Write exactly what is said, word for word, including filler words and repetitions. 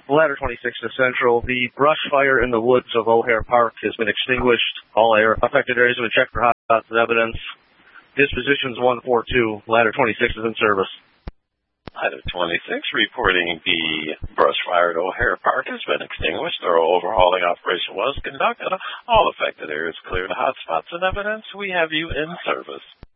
Ladder twenty-six to Central. The brush fire in the woods of O'Hare Park has been extinguished. All air affected areas have been checked for hot spots and evidence. Dispositions one four two. Ladder twenty-six is in service. Ladder twenty-six reporting the brush fire at O'Hare Park has been extinguished. Thorough overhauling operation was conducted. All affected areas cleared. Hot spots and evidence. We have you in service.